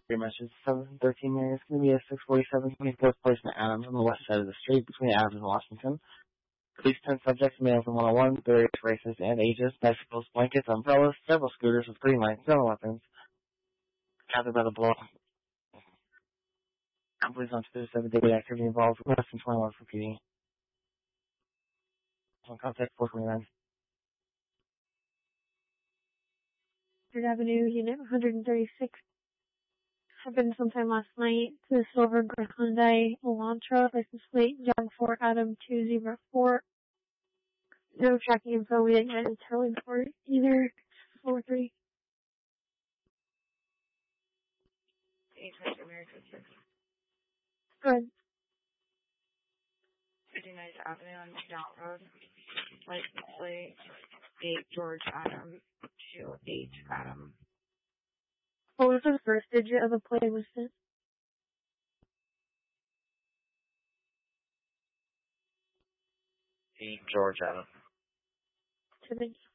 Pretty much it's 7:13 minutes. It's going to be a 6:47 24th place in Adams on the west side of the street between Adams and Washington. At least 10 subjects, males and 101, various races and ages, bicycles, blankets, umbrellas, several scooters with green lights, no weapons. Gathered by the blow. Companies on specific daily activity involved less than 21 for PD. On contact 429. Third Avenue, Unit 136. Happened sometime last night to the silver gray Hyundai Elantra, license plate John 4 Adam 204. No tracking info. We didn't get any towing for it either. 4-3. Go ahead. 59th Avenue on Mount Road. License plate 8 George Adam 28 Adam. What was the first digit of the plate listed? 8 George Adam. Thank you.